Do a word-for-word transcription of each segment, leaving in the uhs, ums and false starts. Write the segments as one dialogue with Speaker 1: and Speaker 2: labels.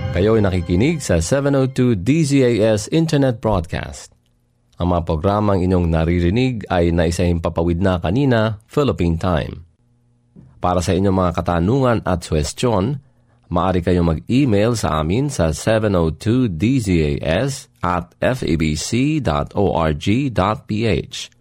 Speaker 1: Kayo'y nakikinig sa seven oh two D Z A S Internet Broadcast. Ang mga programang inyong naririnig ay naisahing papawid na kanina, Philippine Time. Para sa inyong mga katanungan at suwestyon, maaari kayong mag-email sa amin sa seven oh two D Z A S at f a b c dot org dot p h.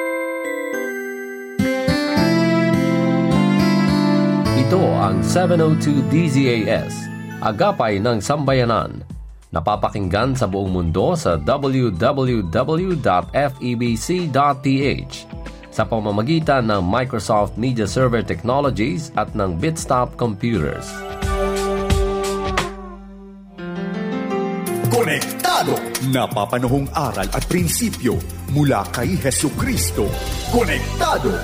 Speaker 1: Ito ang seven oh two D Z A S, Agapay ng Sambayanan. Napapakinggan sa buong mundo sa w w w dot f e b c dot p h sa pamamagitan ng Microsoft Media Server Technologies at ng Bitstop Computers.
Speaker 2: Konektado! Napapanahong aral at prinsipyo mula kay Hesukristo. Konektado!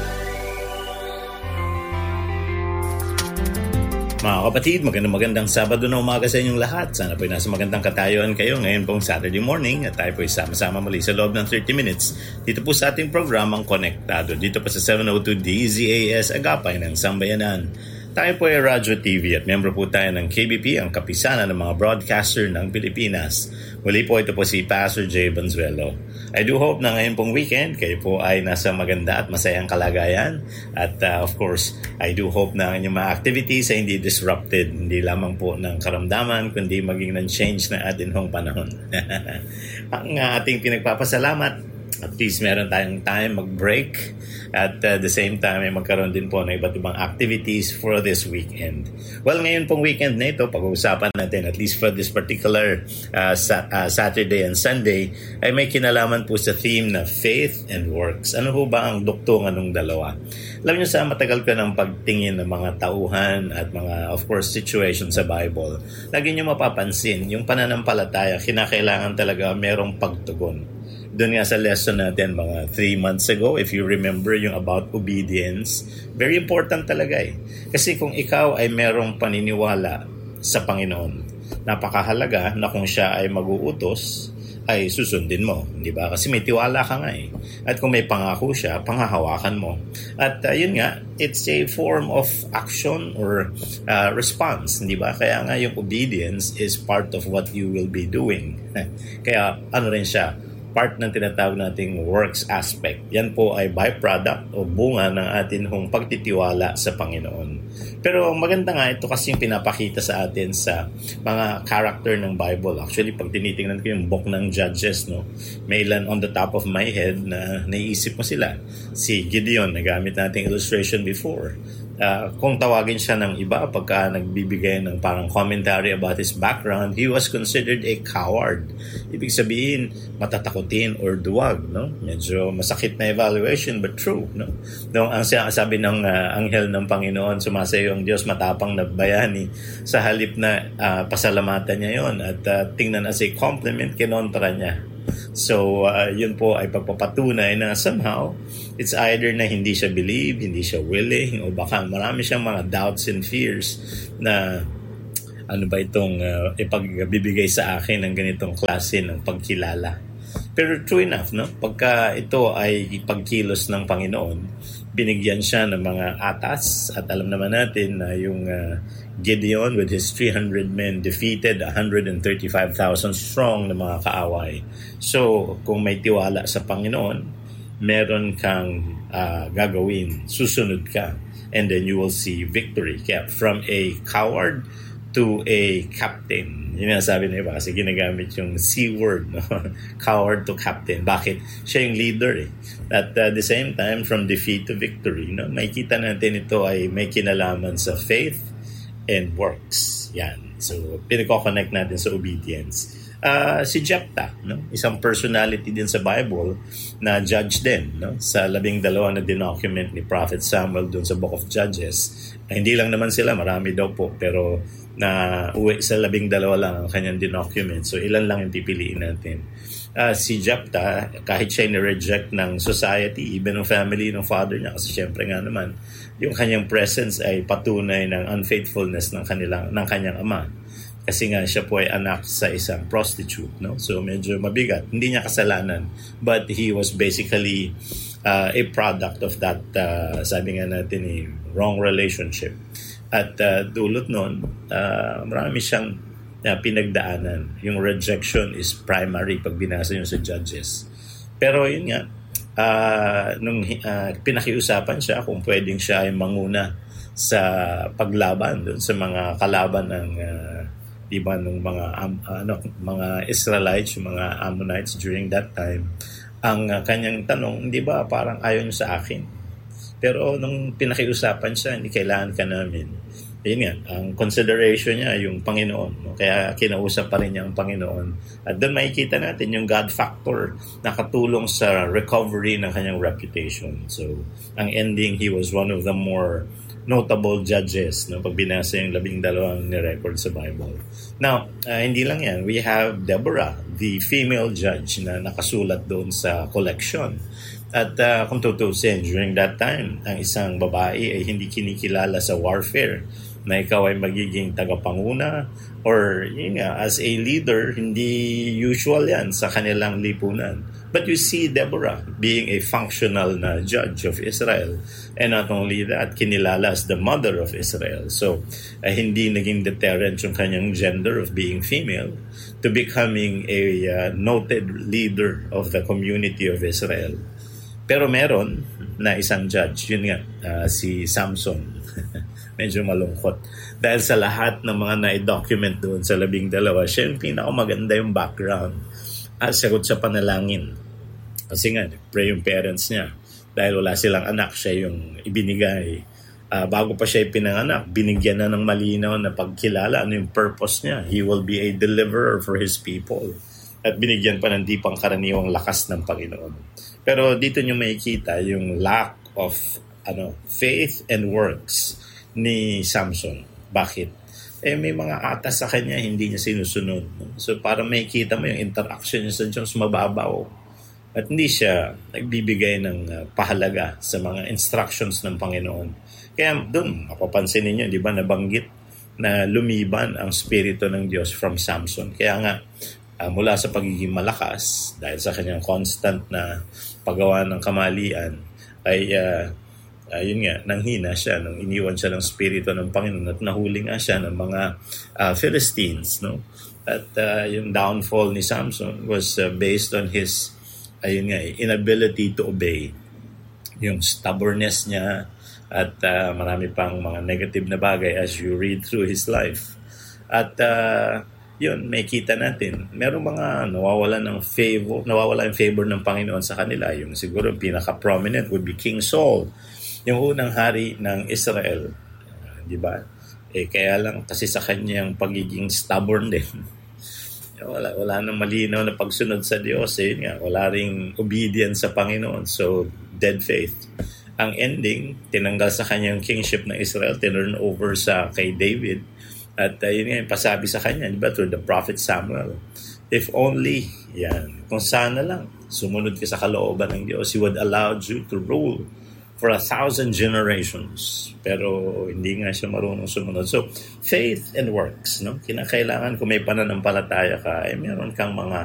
Speaker 3: Mga kapatid, magandang magandang Sabado na umaga sa inyong lahat. Sana po'y nasa magandang katayuan kayo ngayon pong Saturday morning at tayo po'y sama-sama muli sa loob ng thirty minutes dito po sa ating programang Konektado. Dito pa sa seven oh two D Z A S Agapay ng Sambayanan. Tayo po ay Radyo T V at miyembro po tayo ng K B P, ang kapisanan ng mga broadcaster ng Pilipinas. Muli po ito po si Pastor Jay Bonzuelo. I do hope na ngayon pong weekend kayo po ay nasa maganda at masayang kalagayan. At uh, of course, I do hope na ang inyong mga activities ay hindi disrupted. Hindi lamang po ng karamdaman, kundi maging ng change na atin hong panahon. Ang uh, ating pinagpapasalamat, at least meron tayong time mag-break at uh, the same time ay magkaroon din po ng iba't ibang activities for this weekend. Well, ngayon pong weekend na ito, pag-uusapan natin at least for this particular uh, sa- uh, Saturday and Sunday ay may kinalaman po sa theme na faith and works. Ano ho ba ang duktungan ng dalawa? Alam niyo, sa matagal ko ng pagtingin ng mga tauhan at mga, of course, situations sa Bible, lagi niyo mapapansin, yung pananampalataya, kinakailangan talaga merong pagtugon. Doon nga sa lesson natin mga three months ago, if you remember yung about obedience, very important talaga eh. Kasi kung ikaw ay merong paniniwala sa Panginoon, napakahalaga na kung siya ay mag-uutos, ay susundin mo, di ba? Kasi may tiwala ka nga eh. At kung may pangako siya, panghahawakan mo. At uh, yun nga, it's a form of action or uh, response, di ba? Kaya nga yung obedience is part of what you will be doing. Kaya ano rin siya, part ng tinatawag nating works aspect. Yan po ay byproduct o bunga ng atin hong pagtitiwala sa Panginoon. Pero maganda nga ito kasi yung pinapakita sa atin sa mga character ng Bible. Actually, pag tinitingnan ko yung book ng Judges, no, may ilan on the top of my head na naiisip mo sila. Si Gideon, nagamit nating illustration before. Uh, kung tawagin siya ng iba pagka nagbibigay ng parang commentary about his background, he was considered a coward. Ibig sabihin, matatakutin or duwag, no? Medyo masakit na evaluation but true, no? Nung ang sabi ng uh, anghel ng Panginoon, sumasayo ang Diyos, matapang na bayani, sa halip na uh, pasalamatan niya yon at uh, tingnan as a compliment, kinontra niya. So, uh, yun po ay pagpapatunay na somehow, it's either na hindi siya believe, hindi siya willing, o baka marami siyang mga doubts and fears na ano ba itong uh, ipagbibigay sa akin ng ganitong klase ng pagkilala. Pero true enough, no? Pagka ito ay pagkilos ng Panginoon, binigyan siya ng mga atas at alam naman natin na yung uh, Gideon with his three hundred men defeated one hundred thirty-five thousand strong na mga kaaway. So, kung may tiwala sa Panginoon, meron kang uh, gagawin, susunod ka, and then you will see victory. Kaya from a coward to a captain. Yun yung sabi na iba kasi ginagamit yung C word, no? Coward to captain. Bakit? Siya yung leader eh. At uh, the same time, from defeat to victory, no? Makikita natin ito ay may kinalaman sa faith and works. Yan. So, pinag-connect natin sa obedience. Uh, si Jephthah, no? Isang personality din sa Bible na judge din, no? Sa labing dalawa na dinocument ni Prophet Samuel dun sa Book of Judges. Ay, hindi lang naman sila, marami daw po, pero na uwi sa labing dalawa lang ang kanyang dinocument. So, ilan lang yung pipiliin natin. Uh, si Jephthah, kahit siya ni-reject ng society, even ng family ng father niya, kasi syempre nga naman, yung kanyang presence ay patunay ng unfaithfulness ng, kanilang, ng kanyang ama. Kasi nga siya po ay anak sa isang prostitute, no? So medyo mabigat. Hindi niya kasalanan, but he was basically uh, a product of that, uh, sabi nga natin, eh, wrong relationship. At uh, dulot nun, uh, marami siyang na pinagdaanan. Yung rejection is primary pag binasa nyo sa Judges. Pero yun nga, uh, nung uh, pinakiusapan siya kung pwedeng siya ay manguna sa paglaban doon sa mga kalaban ng uh, di ba nung mga um, ano mga Israelites, yung mga Ammonites during that time, ang uh, kanyang tanong, di ba parang ayaw niyo sa akin? Pero nung pinakiusapan siya, hindi kailangan ka namin. Yun nga, ang consideration niya yung Panginoon. No? Kaya kinausap pa rin niya ang Panginoon. At doon makikita natin yung God factor na katulong sa recovery ng kanyang reputation. So, ang ending, he was one of the more notable judges no? Pag binasa yung labing dalawang ni-record sa Bible. Now, uh, hindi lang yan. We have Deborah, the female judge na nakasulat doon sa collection. At uh, kung tutusin, during that time, ang isang babae ay hindi kinikilala sa warfare na ikaw ay magiging tagapanguna or yun nga, as a leader, hindi usual yan sa kanilang lipunan. But you see Deborah being a functional na judge of Israel. And not only that, kinilala as the mother of Israel. So, uh, hindi naging deterrent yung kanyang gender of being female to becoming a uh, noted leader of the community of Israel. Pero meron na isang judge, yun nga, uh, si Samson. Medyo malungkot. Dahil sa lahat ng mga na-document doon sa labing dalawa, siya yung pinakamaganda yung background. At sagot sa panalangin. Kasi nga, pray yung parents niya. Dahil wala silang anak, siya yung ibinigay. Uh, bago pa siya ipinanganak, binigyan na ng malinaw na pagkilala ano yung purpose niya. He will be a deliverer for His people. At binigyan pa ng di pangkaraniwang lakas ng Panginoon. Pero dito nyo makikita yung lack of ano faith and works ni Samson. Bakit? Eh may mga atas sa kanya hindi niya sinusunod. So para makikita mo yung interaction niya sa Diyos mababaw. At hindi siya nagbibigay ng uh, pahalaga sa mga instructions ng Panginoon. Kaya doon, mapapansin ninyo, di ba nabanggit na lumiban ang Spirito ng Diyos from Samson. Kaya nga, uh, mula sa pagiging malakas, dahil sa kanyang constant na paggawa ng kamalian, ay uh, ayun uh, nga, nanghina siya nung iniwan siya ng Spirito ng Panginoon at nahuli nga siya ng mga uh, Philistines. No? At uh, yung downfall ni Samson was uh, based on his ayun nga, inability to obey. Yung stubbornness niya at uh, marami pang mga negative na bagay as you read through his life. At uh, yun, may kita natin. Merong mga nawawalan ng favor, nawawala yung favor ng Panginoon sa kanila. Yung siguro pinaka-prominent would be King Saul, yung unang hari ng Israel. Uh, di ba? Eh, kaya lang kasi sa kanyang pagiging stubborn din. Wala, wala nang malinaw na pagsunod sa Diyos. Eh, nga, wala ring obedience sa Panginoon. So, dead faith. Ang ending, tinanggal sa kanyang kingship ng Israel, tinurn over sa kay David. At uh, yun nga, pasabi sa kanya, di ba, through the prophet Samuel, if only, yan, kung sana lang, sumunod ka sa kalooban ng Diyos, He would allow you to rule for a thousand generations. Pero hindi nga siya marunong sumunod. So, faith and works, no? Kinakailangan kung may pananampalataya ka, ay meron kang mga